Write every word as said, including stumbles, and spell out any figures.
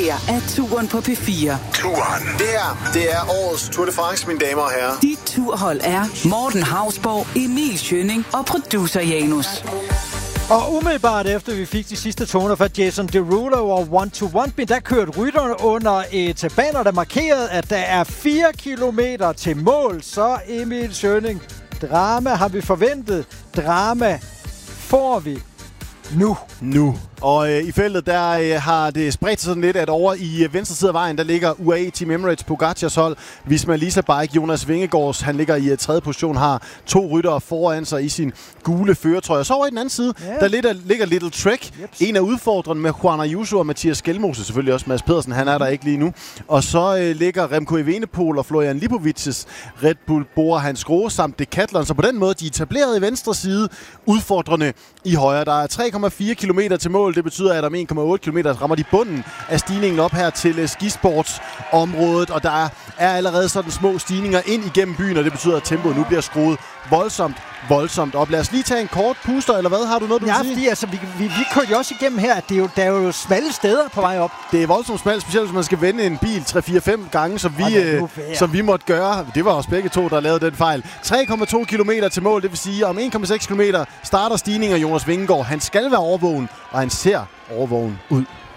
her er Turen på P fire. Turen. Det her, det er årets Tour de France, mine damer og herrer. Dit turhold er Morten Hausborg, Emil Schønning og producer Janus. Og umiddelbart efter vi fik de sidste toner fra Jason Derulo og One to One, der kørte rytterne under et banner, der markerede, at der er fire kilometer til mål. Så Emil Schønning, drama har vi forventet. Drama får vi nu. Nu. Og øh, i feltet, der øh, har det spredt sig sådan lidt, at over i øh, venstre side af vejen, der ligger U A E Team Emirates Pogacars hold. Visma Lease Bike, Jonas Vingegaards, han ligger i uh, tredje position, har to ryttere foran sig i sin gule førertrøje. Og så over i den anden side, yeah. der ligger, ligger Little Trek. Yep. En af udfordrerne med Juan Ayuso og Mathias Skelmose, selvfølgelig også Mads Pedersen, han er der ikke lige nu. Og så øh, ligger Remco Evenepoel og Florian Lipovic's Red Bull Bora Hans Grohe samt Decathlon. Så på den måde, de er etableret i venstre side, udfordrende i højre. Der er tre komma fire kilometer til mål. Det betyder, at om en komma otte kilometer rammer de bunden af stigningen op her til skisportsområdet, og der er allerede sådan små stigninger ind igennem byen, og det betyder, at tempoet nu bliver skruet voldsomt, voldsomt op. Lad os lige tage en kort puster, eller hvad? Har du noget, du ja, vil sige? fordi altså, vi, vi, vi kørte jo også igennem her, at det er jo, der er jo smalle steder på vej op. Det er voldsomt smalt, specielt hvis man skal vende en bil tre fire fem gange, som vi, øh, som vi måtte gøre. Det var også begge to, der lavede den fejl. tre komma to kilometer til mål, det vil sige, om en komma seks kilometer starter stigningen af Jonas Vingegaard. Han skal være overvågen, og han ser overvågen ud.